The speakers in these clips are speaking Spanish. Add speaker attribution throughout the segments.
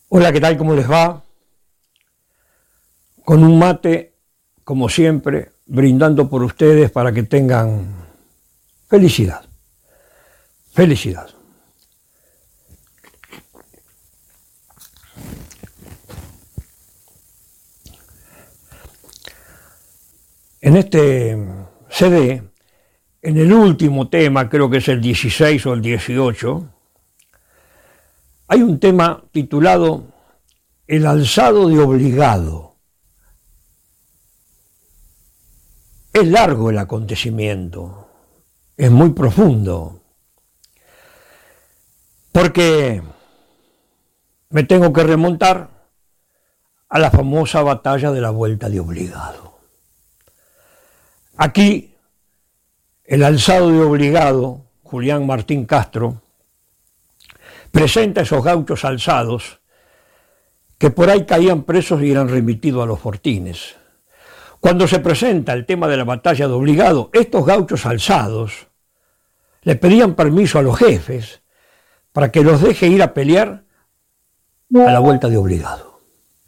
Speaker 1: Hola, ¿qué tal? ¿Cómo les va? Con un mate, como siempre, brindando por ustedes para que tengan felicidad. Felicidad. En este CD, en el último tema, creo que es el 16 o el 18, hay un tema titulado El alzado de obligado. Es largo el acontecimiento, es muy profundo, porque me tengo que remontar a la famosa batalla de la Vuelta de Obligado. Aquí, el alzado de obligado, Julián Martín Castro, presenta esos gauchos alzados que por ahí caían presos y eran remitidos a los fortines. Cuando se presenta el tema de la batalla de obligado, estos gauchos alzados le pedían permiso a los jefes para que los deje ir a pelear a la Vuelta de Obligado.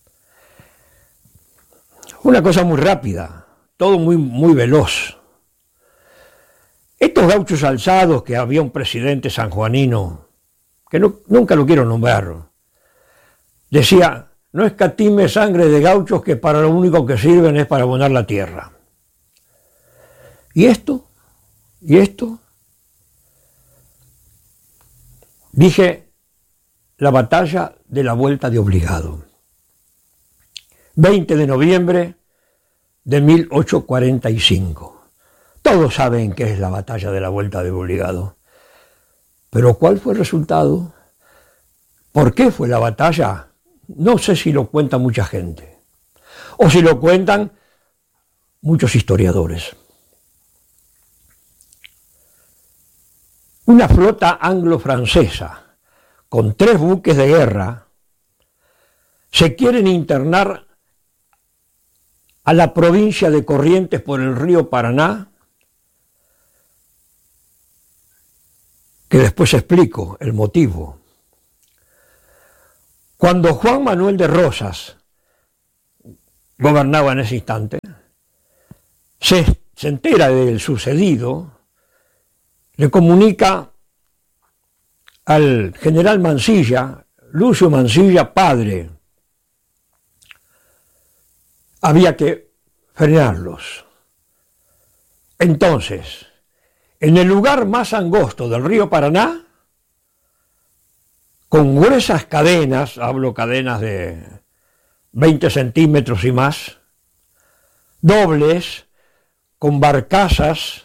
Speaker 1: Una cosa muy rápida, todo muy veloz. Estos gauchos alzados, que había un presidente sanjuanino, que nunca lo quiero nombrar, decía: no escatime sangre de gauchos que para lo único que sirven es para abonar la tierra. ¿Y esto? ¿Y esto? Dije, la batalla de la Vuelta de Obligado. 20 de noviembre de 1845. Todos saben qué es la batalla de la Vuelta de Obligado. Pero ¿cuál fue el resultado? ¿Por qué fue la batalla? No sé si lo cuenta mucha gente, o si lo cuentan muchos historiadores. Una flota anglo-francesa con 3 buques de guerra se quieren internar a la provincia de Corrientes por el río Paraná, que después explico el motivo. Cuando Juan Manuel de Rosas gobernaba en ese instante, se entera del sucedido, le comunica al general Mansilla, Lucio Mansilla padre. Había que frenarlos. Entonces, en el lugar más angosto del río Paraná, con gruesas cadenas, hablo cadenas de 20 centímetros y más, dobles, con barcazas,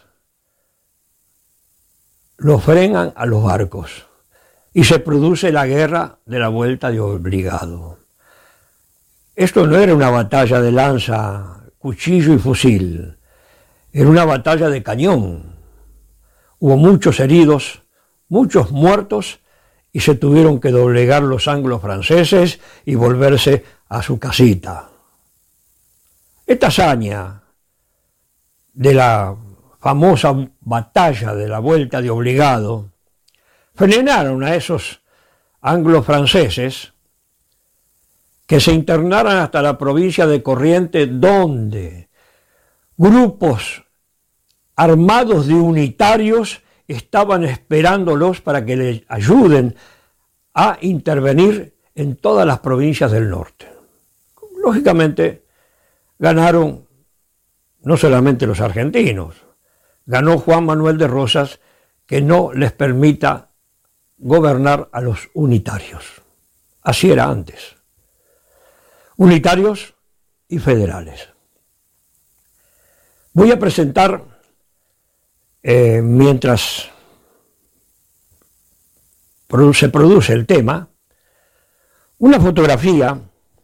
Speaker 1: los frenan a los barcos y se produce la guerra de la Vuelta de Obligado. Esto no era una batalla de lanza, cuchillo y fusil, era una batalla de cañón. Hubo muchos heridos, muchos muertos, y se tuvieron que doblegar los anglo-franceses y volverse a su casita. Esta hazaña de la famosa batalla de la Vuelta de Obligado frenaron a esos anglo-franceses que se internaran hasta la provincia de Corrientes, donde grupos armados de unitarios estaban esperándolos para que les ayuden a intervenir en todas las provincias del norte. Lógicamente, ganaron no solamente los argentinos, ganó Juan Manuel de Rosas, que no les permita gobernar a los unitarios. Así era antes. Unitarios y federales. Voy a presentar, mientras se produce el tema, una fotografía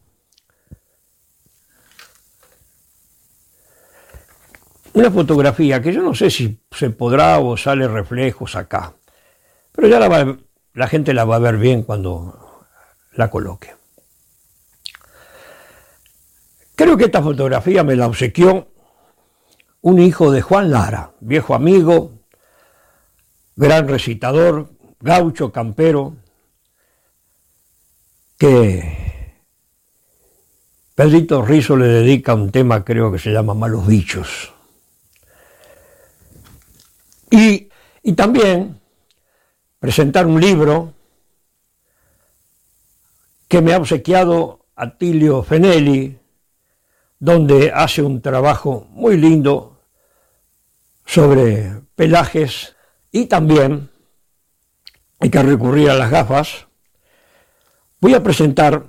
Speaker 1: que yo no sé si se podrá o sale reflejos acá, pero ya la gente la va a ver bien cuando la coloque. Creo que esta fotografía me la obsequió un hijo de Juan Lara, viejo amigo, gran recitador, gaucho, campero, que Pedrito Rizzo le dedica un tema, creo que se llama Malos Bichos. Y también presentar un libro que me ha obsequiado Attilio Fenelli, donde hace un trabajo muy lindo sobre pelajes, y también hay que recurrir a las gafas. Voy a presentar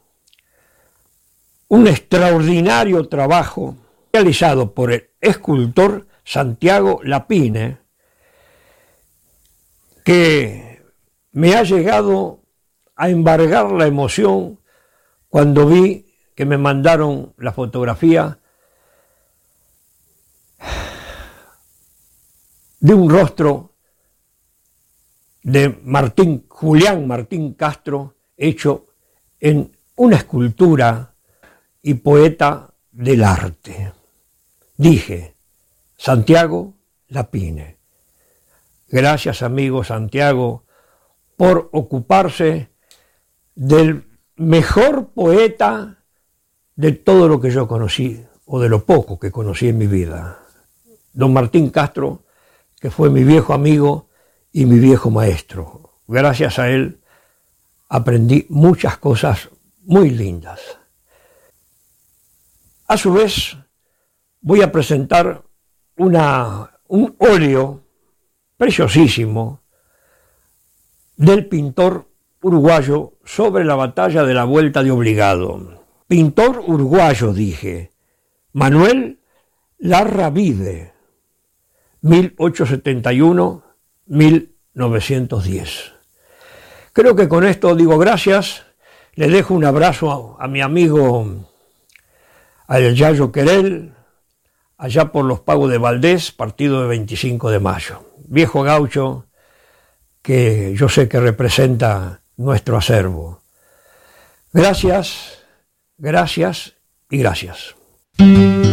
Speaker 1: un extraordinario trabajo realizado por el escultor Santiago Lapine, que me ha llegado a embargar la emoción cuando vi que me mandaron la fotografía de un rostro de Julián Martín Castro, hecho en una escultura y poeta del arte. Dije, Santiago Lapine. Gracias, amigo Santiago, por ocuparse del mejor poeta de todo lo que yo conocí, o de lo poco que conocí en mi vida. Don Martín Castro, que fue mi viejo amigo y mi viejo maestro. Gracias a él aprendí muchas cosas muy lindas. A su vez, voy a presentar un óleo preciosísimo del pintor uruguayo sobre la batalla de la Vuelta de Obligado. Pintor uruguayo, dije, Manuel Larravide, 1871-1910. Creo que con esto digo gracias. Le dejo un abrazo a mi amigo al Yayo Querel, allá por los Pagos de Valdés, partido de 25 de mayo. Viejo gaucho que yo sé que representa nuestro acervo. Gracias, gracias y gracias.